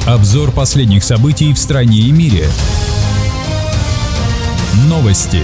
Обзор последних событий в стране и мире. Новости.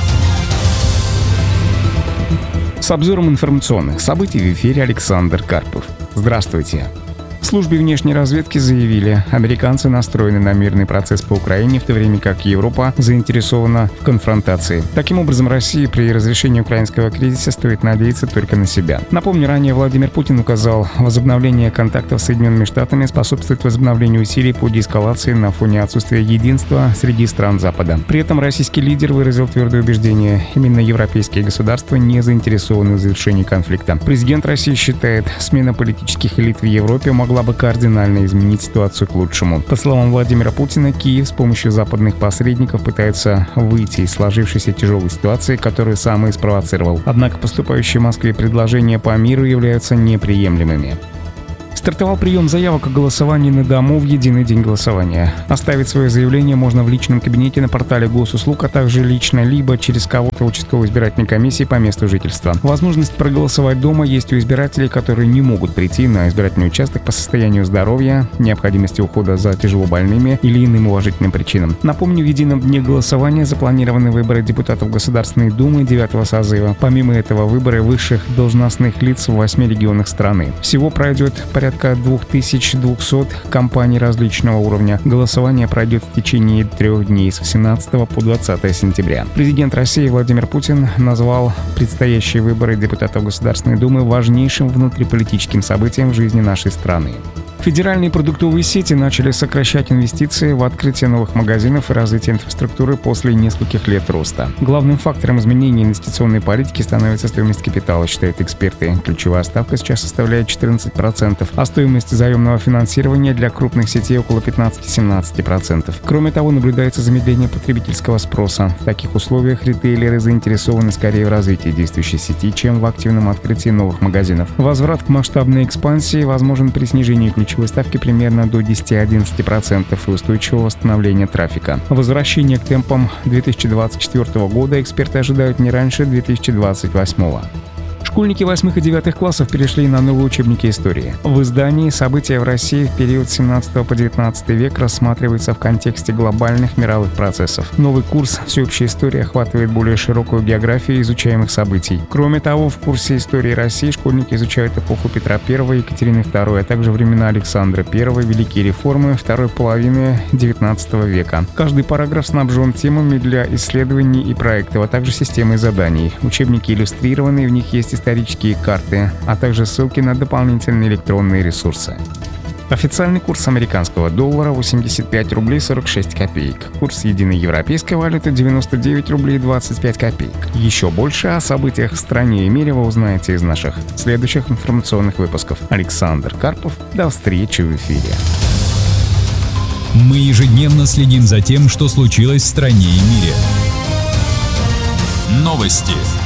С обзором информационных событий в эфире Александр Карпов. Здравствуйте. В службе внешней разведки заявили, американцы настроены на мирный процесс по Украине, в то время как Европа заинтересована в конфронтации. Таким образом, России при разрешении украинского кризиса стоит надеяться только на себя. Напомню, ранее Владимир Путин указал, возобновление контактов с Соединенными Штатами способствует возобновлению усилий по деэскалации на фоне отсутствия единства среди стран Запада. При этом российский лидер выразил твердое убеждение, именно европейские государства не заинтересованы в завершении конфликта. Президент России считает, смена политических элит в Европе могла бы кардинально изменить ситуацию к лучшему. По словам Владимира Путина, Киев с помощью западных посредников пытается выйти из сложившейся тяжелой ситуации, которую сам и спровоцировал. Однако поступающие в Москве предложения по миру являются неприемлемыми. Стартовал прием заявок о голосовании на дому в единый день голосования. Оставить свое заявление можно в личном кабинете на портале госуслуг, а также лично, либо через кого-то участковой избирательной комиссии по месту жительства. Возможность проголосовать дома есть у избирателей, которые не могут прийти на избирательный участок по состоянию здоровья, необходимости ухода за тяжело больными или иным уважительным причинам. Напомню, в едином дне голосования запланированы выборы депутатов Государственной Думы 9-го созыва. Помимо этого, выборы высших должностных лиц в 8 регионах страны. Всего пройдет порядка 2200 компаний различного уровня. Голосование пройдет в течение 3 дней с 18 по 20 сентября. Президент России Владимир Путин назвал предстоящие выборы депутатов Государственной Думы важнейшим внутриполитическим событием в жизни нашей страны. Федеральные продуктовые сети начали сокращать инвестиции в открытие новых магазинов и развитие инфраструктуры после нескольких лет роста. Главным фактором изменения инвестиционной политики становится стоимость капитала, считают эксперты. Ключевая ставка сейчас составляет 14%, а стоимость заемного финансирования для крупных сетей около 15-17%. Кроме того, наблюдается замедление потребительского спроса. В таких условиях ритейлеры заинтересованы скорее в развитии действующей сети, чем в активном открытии новых магазинов. Возврат к масштабной экспансии возможен при снижении ключевой ставки примерно до 10-11% и устойчивого восстановления трафика. Возвращение к темпам 2024 года эксперты ожидают не раньше 2028. Школьники 8 и 9 классов перешли на новые учебники истории. В издании «События в России в период с 17 по 19 век» рассматривается в контексте глобальных мировых процессов. Новый курс «Всеобщая история» охватывает более широкую географию изучаемых событий. Кроме того, в курсе истории России школьники изучают эпоху Петра I и Екатерины II, а также времена Александра I, Великие реформы второй половины XIX века. Каждый параграф снабжен темами для исследований и проектов, а также системой заданий. Учебники иллюстрированы, в них есть исторические карты, а также ссылки на дополнительные электронные ресурсы. Официальный курс американского доллара 85 рублей 46 копеек. Курс единой европейской валюты 99 рублей 25 копеек. Еще больше о событиях в стране и мире вы узнаете из наших следующих информационных выпусков. Александр Карпов. До встречи в эфире. Мы ежедневно следим за тем, что случилось в стране и мире. Новости.